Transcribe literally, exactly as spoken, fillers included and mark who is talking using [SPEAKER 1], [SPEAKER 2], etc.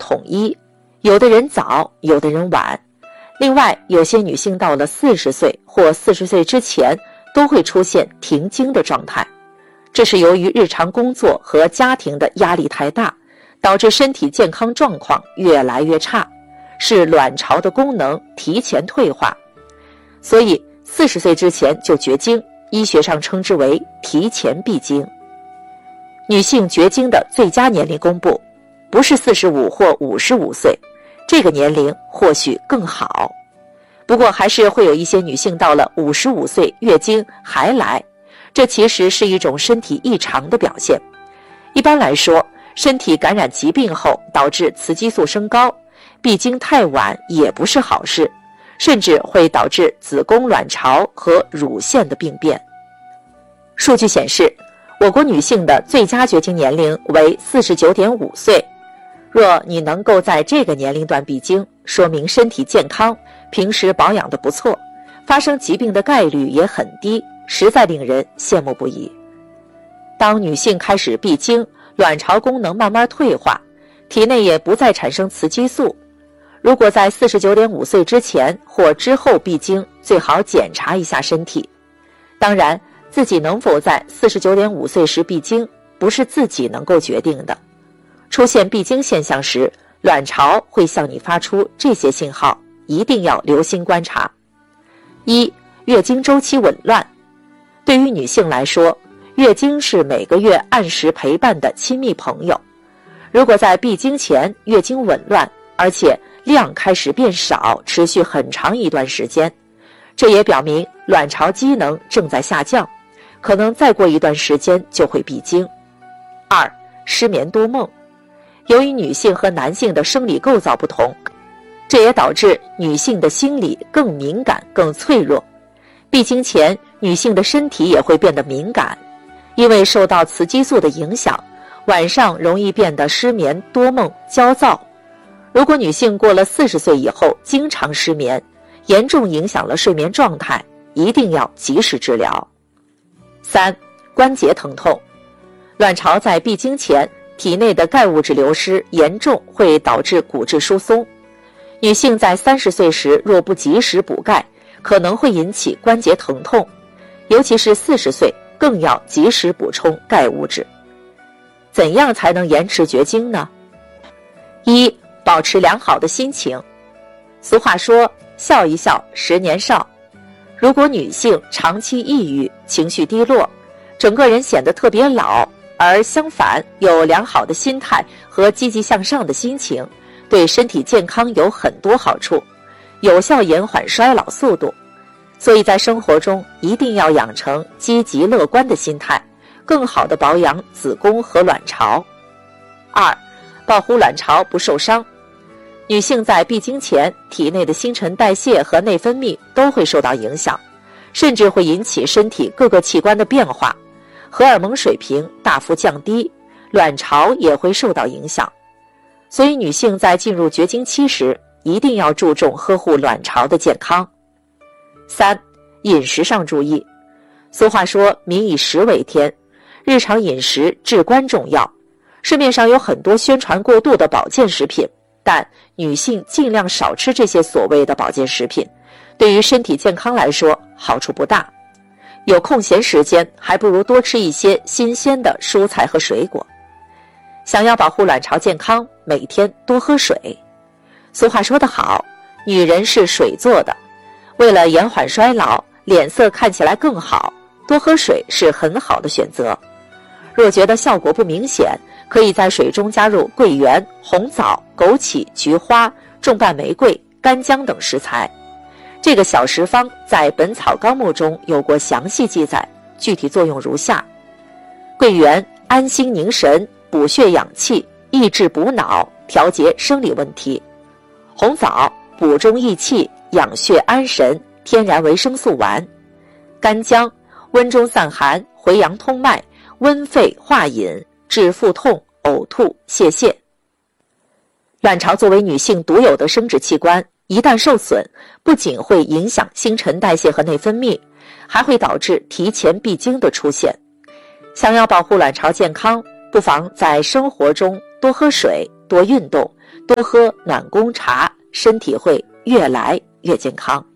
[SPEAKER 1] 统一，有的人早，有的人晚。另外，有些女性到了四十岁或四十岁之前都会出现停经的状态，这是由于日常工作和家庭的压力太大，导致身体健康状况越来越差，是卵巢的功能提前退化。所以四十岁之前就绝经，医学上称之为提前闭经。女性绝经的最佳年龄公布，不是四十五或五十五岁，这个年龄或许更好。不过还是会有一些女性到了五十五岁月经还来，这其实是一种身体异常的表现。一般来说，身体感染疾病后导致雌激素升高，闭经太晚也不是好事，甚至会导致子宫卵巢和乳腺的病变。数据显示，我国女性的最佳绝经年龄为 四十九点五岁。若你能够在这个年龄段闭经，说明身体健康，平时保养得不错，发生疾病的概率也很低，实在令人羡慕不已。当女性开始闭经，卵巢功能慢慢退化，体内也不再产生雌激素。如果在 四十九点五岁之前或之后闭经，最好检查一下身体。当然，自己能否在 四十九点五岁时闭经，不是自己能够决定的。出现闭经现象时，卵巢会向你发出这些信号，一定要留心观察。一、月经周期紊乱。对于女性来说，月经是每个月按时陪伴的亲密朋友。如果在闭经前月经紊乱，而且量开始变少，持续很长一段时间，这也表明卵巢机能正在下降，可能再过一段时间就会闭经。二、失眠多梦。由于女性和男性的生理构造不同，这也导致女性的心理更敏感、更脆弱。闭经前，女性的身体也会变得敏感，因为受到雌激素的影响，晚上容易变得失眠、多梦、焦躁。如果女性过了四十岁以后经常失眠，严重影响了睡眠状态，一定要及时治疗。三、关节疼痛。卵巢在闭经前，体内的钙物质流失严重，会导致骨质疏松。女性在三十岁时若不及时补钙，可能会引起关节疼痛，尤其是四十岁更要及时补充钙物质。怎样才能延迟绝经呢？一、保持良好的心情。俗话说，笑一笑，十年少。如果女性长期抑郁，情绪低落，整个人显得特别老，而相反有良好的心态和积极向上的心情，对身体健康有很多好处，有效延缓衰老速度。所以在生活中一定要养成积极乐观的心态，更好地保养子宫和卵巢。二、保护卵巢不受伤。女性在闭经前，体内的新陈代谢和内分泌都会受到影响，甚至会引起身体各个器官的变化，荷尔蒙水平大幅降低，卵巢也会受到影响。所以女性在进入绝经期时，一定要注重呵护卵巢的健康。三、饮食上注意。俗话说，民以食为天，日常饮食至关重要。市面上有很多宣传过度的保健食品，但女性尽量少吃这些所谓的保健食品，对于身体健康来说好处不大。有空闲时间，还不如多吃一些新鲜的蔬菜和水果。想要保护卵巢健康，每天多喝水。俗话说得好，女人是水做的，为了延缓衰老，脸色看起来更好，多喝水是很好的选择。若觉得效果不明显，可以在水中加入桂圆、红枣、枸杞、菊花、重瓣玫瑰、干姜等食材。这个小食方在《本草纲目》中有过详细记载，具体作用如下：桂圆安心宁神，补血养气，益智补脑，调节生理问题；红枣补中益气，养血安神，天然维生素丸；干姜温中散寒，回阳通脉，温肺化饮，治腹痛、呕吐、泄泻。卵巢作为女性独有的生殖器官，一旦受损，不仅会影响新陈代谢和内分泌，还会导致提前闭经的出现。想要保护卵巢健康，不妨在生活中多喝水、多运动， 多喝暖宫茶，身体会越来越健康。